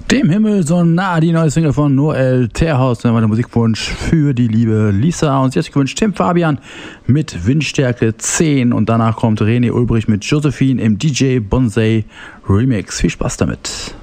Dem Himmel so nah, die neue Single von Noel Terhaus. Dann war der Musikwunsch für die liebe Lisa. Und sie hat sich gewünscht Tim Fabian mit Windstärke 10. Und danach kommt René Ulbrich mit Josephine im DJ Bonsai Remix. Viel Spaß damit.